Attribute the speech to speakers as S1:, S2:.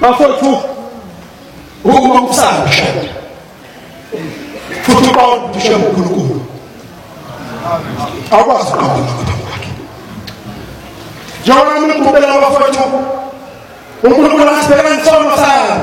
S1: bafowethu uma usasha futhi uqonda ukuthi uNkulunkulu akwazi ukuqonda kwakhe njengoba uNkulunkulu bafowethu uNkulunkulu asibhekana isono sakhe